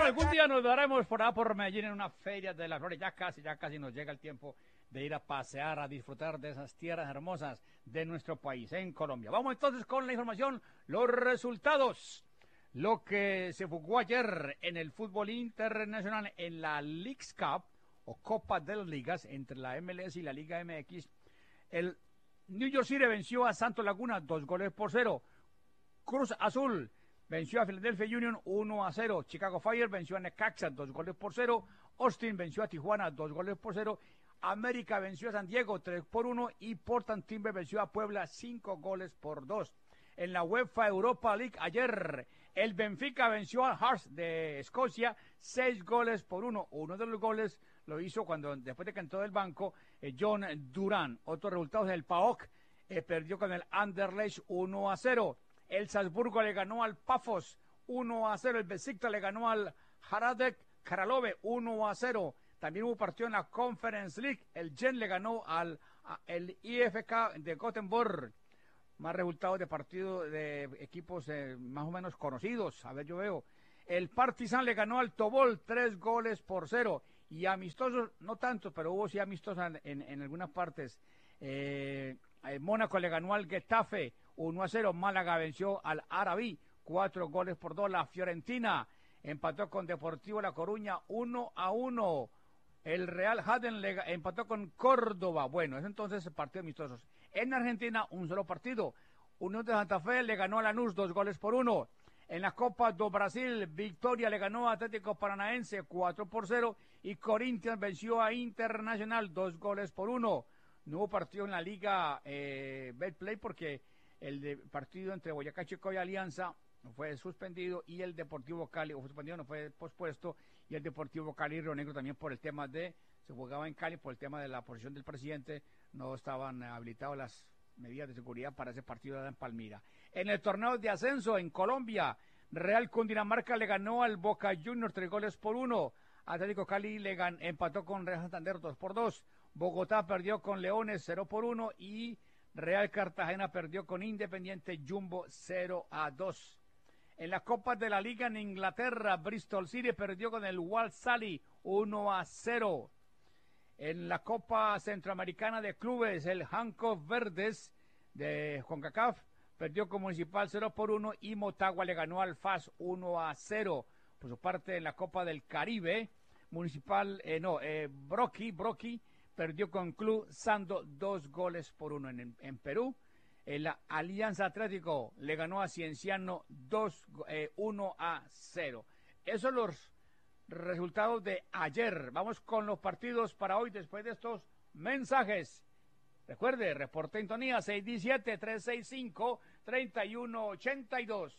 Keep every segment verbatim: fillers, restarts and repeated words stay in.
Bueno, algún día nos daremos por allá por Medellín en una feria de las flores. Ya casi, ya casi nos llega el tiempo de ir a pasear, a disfrutar de esas tierras hermosas de nuestro país, en Colombia. Vamos entonces con la información, los resultados. Lo que se jugó ayer en el fútbol internacional en la Leagues Cup, o Copa de las Ligas, entre la M L S y la Liga M X, el New York City venció a Santos Laguna dos goles por cero. Cruz Azul venció a Philadelphia Union uno a cero. Chicago Fire venció a Necaxa dos goles por cero. Austin venció a Tijuana dos goles por cero. América venció a San Diego tres por uno. Y Portland Timber venció a Puebla cinco goles por dos. En la UEFA Europa League ayer, el Benfica venció al Hearts de Escocia seis goles por uno. Uno de los goles lo hizo cuando, después de que entró del banco, eh, John Durán. Otros resultados, el P A O K eh, perdió con el Anderlecht uno a cero. El Salzburgo le ganó al Pafos uno a cero. El Besiktas le ganó al Haradec Kralove uno a cero. También hubo partido en la Conference League. El Gen le ganó al a, el I F K de Gothenburg. Más resultados de partido de equipos eh, más o menos conocidos. A ver, yo veo. El Partizan le ganó al Tobol tres goles por cero. Y amistosos, no tantos, pero hubo sí amistosos en, en, en algunas partes. Eh, eh, Mónaco le ganó al Getafe uno a cero. Málaga venció al Arabí cuatro goles por dos. La Fiorentina empató con Deportivo La Coruña uno a uno. El Real Jaden le empató con Córdoba. Bueno, es entonces partidos amistosos. En Argentina, un solo partido. Unión de Santa Fe le ganó a Lanús dos goles por uno. En la Copa do Brasil, Victoria le ganó a Atlético Paranaense cuatro por cero. Y Corinthians venció a Internacional dos goles por uno. No hubo partido en la Liga eh, Betplay porque el de partido entre Boyacá Chico y Alianza fue suspendido, y el Deportivo Cali, o fue suspendido, no fue pospuesto, y el Deportivo Cali y Río Negro también por el tema de, se jugaba en Cali por el tema de la posición del presidente, no estaban habilitadas las medidas de seguridad para ese partido en Palmira. En el torneo de ascenso en Colombia, Real Cundinamarca le ganó al Boca Juniors tres goles por uno. Atlético Cali le gan, empató con Real Santander dos por dos. Bogotá perdió con Leones cero por uno y Real Cartagena perdió con Independiente Jumbo cero a dos. En la Copa de la Liga en Inglaterra, Bristol City perdió con el Walsall uno a cero. En la Copa Centroamericana de Clubes, el Hancock Verdes de CONCACAF perdió con Municipal cero por uno y Motagua le ganó al F A S uno a cero. Por su parte, en la Copa del Caribe, Municipal, eh, no, eh, Broqui, Broqui perdió con Club Sando dos goles por uno. En, en Perú, el Alianza Atlético le ganó a Cienciano dos, eh, uno a cero. Esos son los resultados de ayer. Vamos con los partidos para hoy después de estos mensajes. Recuerde, reporte en sintonía seis diecisiete, trescientos sesenta y cinco, treinta y uno ochenta y dos.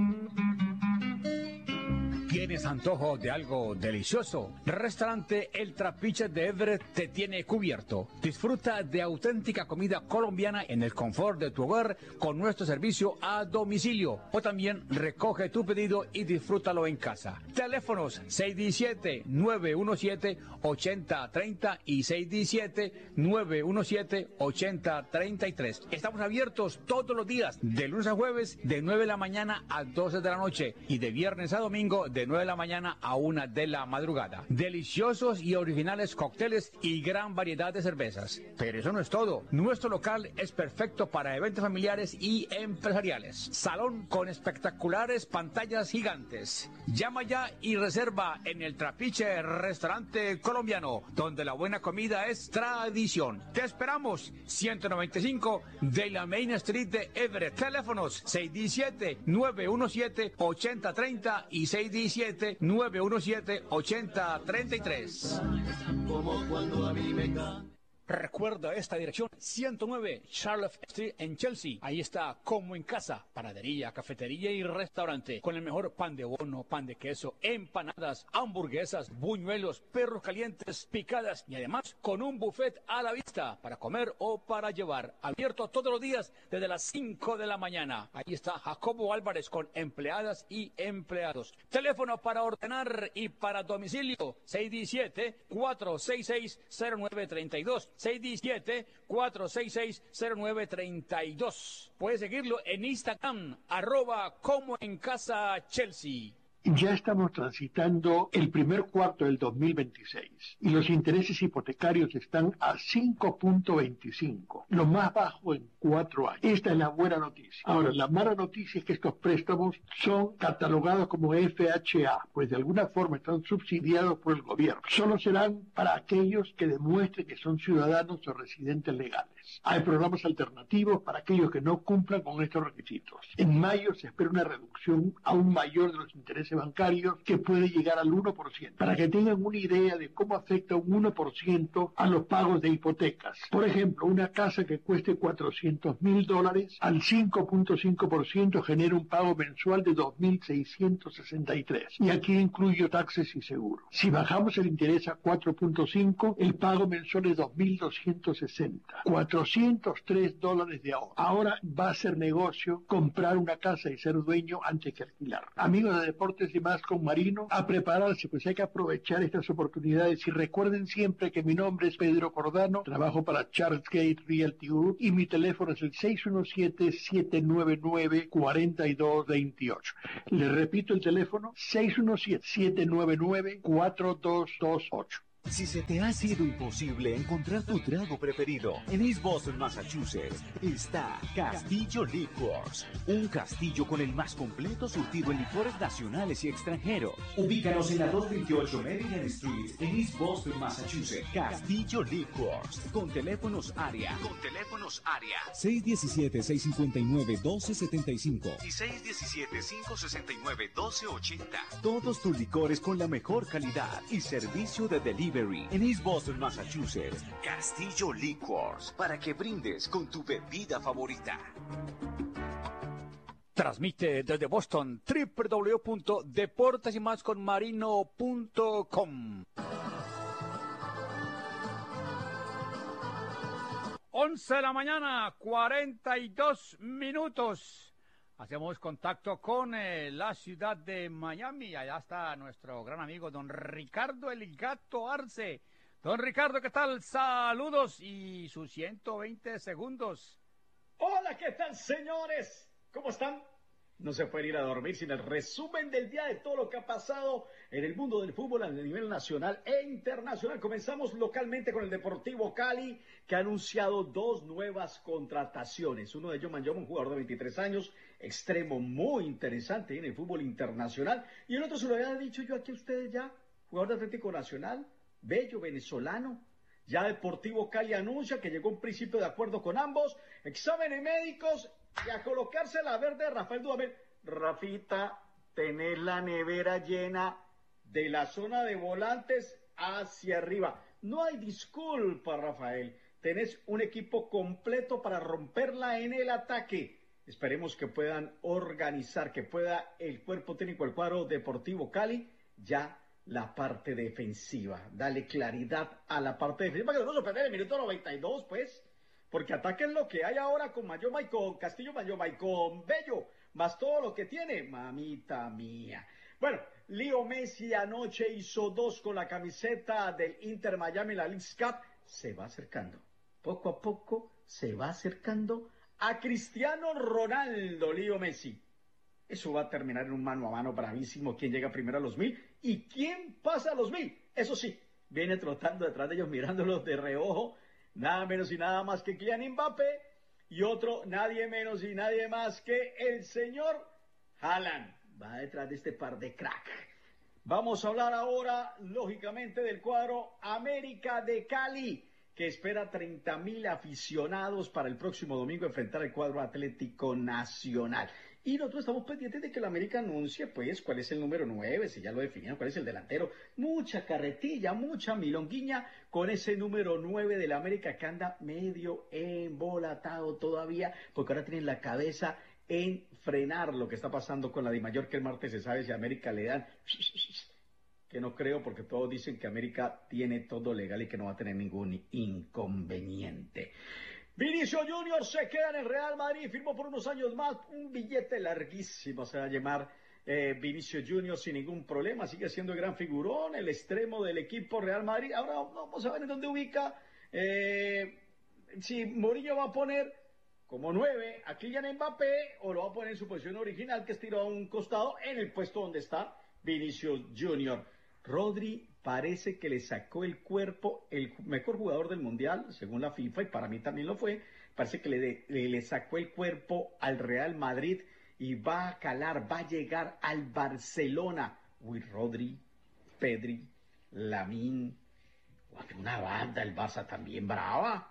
¿Tienes antojo de algo delicioso? Restaurante El Trapiche de Everett te tiene cubierto. Disfruta de auténtica comida colombiana en el confort de tu hogar con nuestro servicio a domicilio. O también recoge tu pedido y disfrútalo en casa. Teléfonos seis diecisiete, nueve uno siete, ocho cero tres cero y seis diecisiete, nueve uno siete, ocho cero tres tres. Estamos abiertos todos los días, de lunes a jueves, de nueve de la mañana a doce de la noche y de viernes a domingo, de nueve de la mañana a una de la madrugada. Deliciosos y originales cócteles y gran variedad de cervezas. Pero eso no es todo. Nuestro local es perfecto para eventos familiares y empresariales. Salón con espectaculares pantallas gigantes. Llama ya y reserva en El Trapiche Restaurante Colombiano, donde la buena comida es tradición. Te esperamos. ciento noventa y cinco de la Main Street de Everett. Teléfonos seis diecisiete, nueve uno siete, ocho cero tres cero y seis diecisiete, nueve uno siete, ocho cero tres tres. Como cuando a mí me ca... Recuerda esta dirección, ciento nueve Charlotte Street en Chelsea. Ahí está Como en Casa, panadería, cafetería y restaurante, con el mejor pan de bono, pan de queso, empanadas, hamburguesas, buñuelos, perros calientes, picadas y además con un buffet a la vista para comer o para llevar. Abierto todos los días desde las cinco de la mañana. Ahí está Jacobo Álvarez con empleadas y empleados. Teléfono para ordenar y para domicilio, seis diecisiete, cuatro seis seis, cero nueve tres dos. seis diecisiete, cuatro seis seis, cero nueve tres dos. Puedes seguirlo en Instagram, arroba Como en Casa Chelsea. Ya estamos transitando el primer cuarto del dos mil veintiséis y los intereses hipotecarios están a cinco punto veinticinco, lo más bajo en cuatro años. Esta es la buena noticia. Ahora, la mala noticia es que estos préstamos son catalogados como F H A, pues de alguna forma están subsidiados por el gobierno. Solo serán para aquellos que demuestren que son ciudadanos o residentes legales. Hay programas alternativos para aquellos que no cumplan con estos requisitos. En mayo se espera una reducción aún mayor de los intereses bancarios que puede llegar al uno por ciento. Para que tengan una idea de cómo afecta un uno por ciento a los pagos de hipotecas. Por ejemplo, una casa que cueste cuatrocientos mil dólares al cinco punto cinco por ciento genera un pago mensual de dos mil seiscientos sesenta y tres. Y aquí incluyo taxes y seguro. Si bajamos el interés a cuatro punto cinco, el pago mensual es dos mil doscientos sesenta. cuatrocientos tres dólares de ahorro. Ahora va a ser negocio comprar una casa y ser dueño antes que alquilar. Amigos de Deportes y Más con Marino, a prepararse, pues hay que aprovechar estas oportunidades y recuerden siempre que mi nombre es Pedro Cordano, trabajo para Charles Gate Realty Group y mi teléfono es el seis uno siete, siete nueve nueve, cuatro dos dos ocho. Le repito el teléfono, seis uno siete, siete nueve nueve, cuatro dos dos ocho. Si se te ha sido imposible encontrar tu trago preferido, en East Boston, Massachusetts, está Castillo Liquors, un castillo con el más completo surtido en licores nacionales y extranjeros. Ubícanos en la doscientos veintiocho Maryland Street, en East Boston, Massachusetts. Castillo Liquors, con teléfonos área, con teléfonos área seis uno siete, seis cinco nueve, uno dos siete cinco y seis uno siete, cinco seis nueve, uno dos ocho cero. Todos tus licores con la mejor calidad y servicio de delivery. En East Boston, Massachusetts, Castillo Liquors, para que brindes con tu bebida favorita. Transmite desde Boston doble u doble u doble u punto deportes y más con marino punto com. once de la mañana, cuarenta y dos minutos. Hacemos contacto con eh, la ciudad de Miami. Allá está nuestro gran amigo don Ricardo el Gato Arce. Don Ricardo, ¿qué tal? Saludos y sus ciento veinte segundos. Hola, ¿qué tal, señores? ¿Cómo están? No se puede ir a dormir sin el resumen del día de todo lo que ha pasado en el mundo del fútbol a nivel nacional e internacional. Comenzamos localmente con el Deportivo Cali, que ha anunciado dos nuevas contrataciones. Uno de ellos, Manjoma, un jugador de veintitrés años, extremo muy interesante en el fútbol internacional. Y el otro se lo había dicho yo aquí a ustedes ya, jugador de Atlético Nacional, bello, venezolano. Ya Deportivo Cali anuncia que llegó a un principio de acuerdo con ambos, exámenes médicos y a colocarse la verde de Rafael Dudamel. Rafita, tenés la nevera llena de la zona de volantes hacia arriba. No hay disculpa, Rafael. Tenés un equipo completo para romperla en el ataque. Esperemos que puedan organizar, que pueda el cuerpo técnico del cuadro Deportivo Cali ya la parte defensiva. Dale claridad a la parte defensiva, que no se perder el minuto noventa y dos, pues. Porque ataquen lo que hay ahora con Manjoma y con Castillo Manjoma y con Bello, más todo lo que tiene. Mamita mía. Bueno, Leo Messi anoche hizo dos con la camiseta del Inter Miami, la Leagues Cup. Se va acercando. Poco a poco se va acercando a Cristiano Ronaldo, Leo Messi. Eso va a terminar en un mano a mano bravísimo. ¿Quién llega primero a los mil? ¿Y quién pasa a los mil? Eso sí, viene trotando detrás de ellos mirándolos de reojo. Nada menos y nada más que Kylian Mbappé. Y otro, nadie menos y nadie más que el señor Haaland. Va detrás de este par de crack. Vamos a hablar ahora, lógicamente, del cuadro América de Cali, que espera treinta mil aficionados para el próximo domingo enfrentar al cuadro Atlético Nacional. Y nosotros estamos pendientes de que la América anuncie, pues, cuál es el número nueve, si ya lo definieron, cuál es el delantero. Mucha carretilla, mucha milonguiña con ese número nueve de la América que anda medio embolatado todavía, porque ahora tienen la cabeza en frenar lo que está pasando con la Dimayor, que el martes se sabe si a América le dan... que no creo, porque todos dicen que América tiene todo legal y que no va a tener ningún inconveniente. Vinicio Junior se queda en el Real Madrid, firmó por unos años más, un billete larguísimo se va a llamar eh, Vinicio Junior sin ningún problema, sigue siendo el gran figurón, el extremo del equipo Real Madrid. Ahora vamos a ver en dónde ubica, eh, si Mourinho va a poner como nueve a Kylian Mbappé o lo va a poner en su posición original, que es tirado a un costado en el puesto donde está Vinicius Junior Rodri parece que le sacó el cuerpo, el mejor jugador del Mundial, según la FIFA, y para mí también lo fue. Parece que le, le, le sacó el cuerpo al Real Madrid y va a calar, va a llegar al Barcelona. Uy, Rodri, Pedri, Lamine, una banda, el Barça también brava.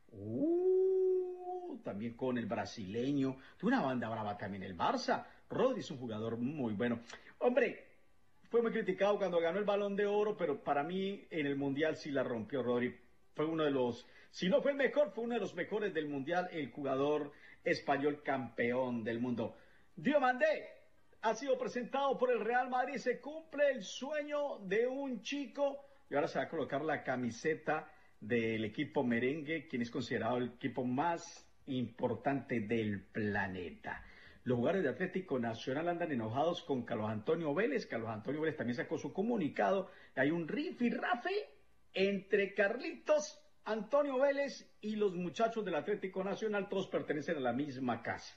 Uh, también con el brasileño. Una banda brava también el Barça. Rodri es un jugador muy bueno. Hombre, fue muy criticado cuando ganó el Balón de Oro, pero para mí en el Mundial sí la rompió Rodri. Fue uno de los, si no fue el mejor, fue uno de los mejores del Mundial, el jugador español campeón del mundo. Diomandé ha sido presentado por el Real Madrid. Se cumple el sueño de un chico y ahora se va a colocar la camiseta del equipo merengue, quien es considerado el equipo más importante del planeta. Los jugadores de Atlético Nacional andan enojados con Carlos Antonio Vélez. Carlos Antonio Vélez también sacó su comunicado. Hay un rifirrafe entre Carlitos, Antonio Vélez y los muchachos del Atlético Nacional. Todos pertenecen a la misma casa.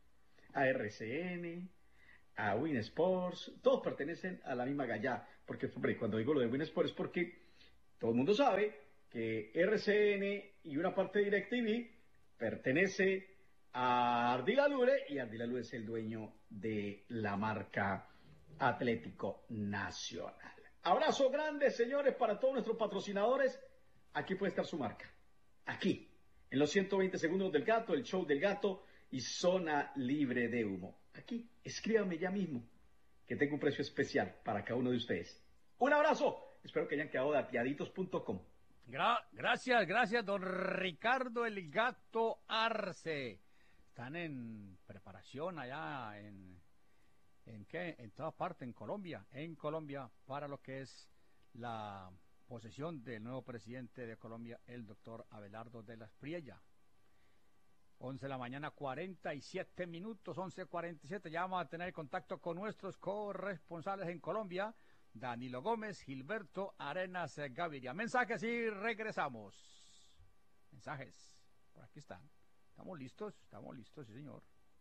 A R C N, a Win Sports, todos pertenecen a la misma gallá. Porque, hombre, cuando digo lo de Win Sports es porque todo el mundo sabe que R C N y una parte de DirecTV pertenece a Ardila Lure, y Ardila Lure es el dueño de la marca Atlético Nacional. Abrazo grande, señores, para todos nuestros patrocinadores. Aquí puede estar su marca. Aquí, en los ciento veinte segundos del gato, el show del gato y zona libre de humo. Aquí, escríbame ya mismo, que tengo un precio especial para cada uno de ustedes. Un abrazo. Espero que hayan quedado dateaditos punto com. Gra gracias, gracias, don Ricardo el Gato Arce. Están en preparación allá en, ¿en qué? En toda parte, en Colombia, en Colombia, para lo que es la posesión del nuevo presidente de Colombia, el doctor Abelardo de la Espriella. once de la mañana, cuarenta y siete minutos, once cuarenta y siete. Ya vamos a tener contacto con nuestros corresponsales en Colombia, Danilo Gómez, Gilberto Arenas Gaviria. Mensajes y regresamos. Mensajes, por aquí están. ¿Estamos listos? Estamos listos, sí, señor.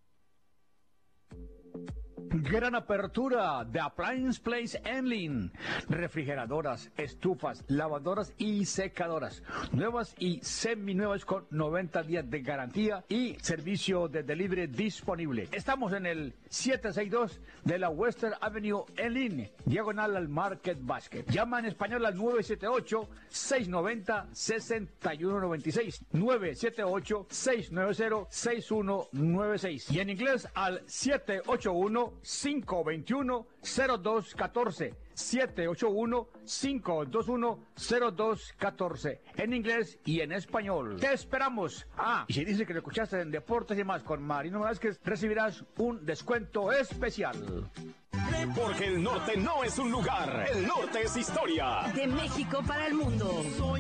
Gran apertura de Appliance Place Enlin. Refrigeradoras, estufas, lavadoras y secadoras. Nuevas y seminuevas con noventa días de garantía y servicio de delivery disponible. Estamos en el setecientos sesenta y dos de la Western Avenue Enlin, diagonal al Market Basket. Llama en español al nueve siete ocho, seis nueve cero, seis uno nueve seis. nueve siete ocho, seis nueve cero, seis uno nueve seis. Y en inglés al siete ocho uno, cinco dos uno, cero dos uno cuatro. siete ocho uno, cinco dos uno, cero dos un cuatro. En inglés y en español. Te esperamos. Ah, y si dices que lo escuchaste en Deportes y Más con Marino Vázquez, recibirás un descuento especial. Porque el norte no es un lugar, el norte es historia. De México para el mundo.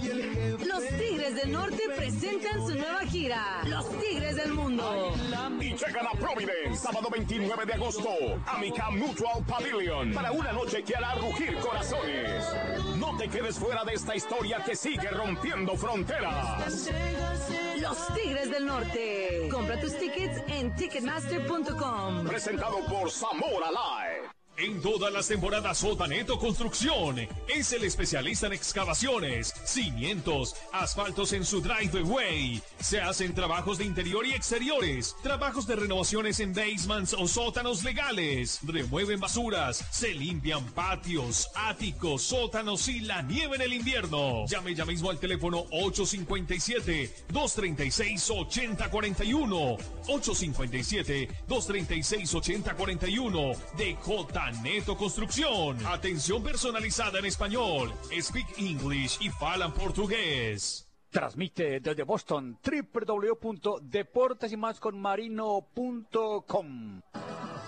Los Tigres del Norte presentan su nueva gira, Los Tigres del Mundo. Y llegan a Providence, sábado veintinueve de agosto, Amica Mutual Pavilion, para una noche que hará rugir corazones. No te quedes fuera de esta historia que sigue rompiendo fronteras. Los Tigres del Norte. Compra tus tickets en ticketmaster punto com. Presentado por Zamora Live. En todas las temporadas Sotaneto Construcción es el especialista en excavaciones, cimientos, asfaltos en su driveway. Se hacen trabajos de interior y exteriores, trabajos de renovaciones en basements o sótanos legales. Remueven basuras, se limpian patios, áticos, sótanos y la nieve en el invierno. Llame ya mismo al teléfono ocho cinco siete, dos tres seis, ocho cero cuatro uno. ocho cinco siete, dos tres seis, ocho cero cuatro uno de J. Neto Construcción. Atención personalizada en español. Speak English y falan portugués. Transmite desde Boston, doble u doble u doble u punto deportes y más con marino punto com.